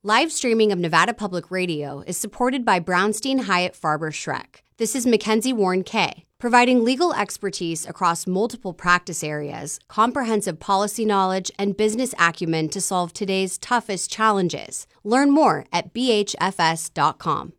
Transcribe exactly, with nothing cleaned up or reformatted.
Live streaming of Nevada Public Radio is supported by Brownstein Hyatt Farber Schreck. This is Mackenzie Warren Kay, providing legal expertise across multiple practice areas, comprehensive policy knowledge, and business acumen to solve today's toughest challenges. Learn more at b h f s dot com.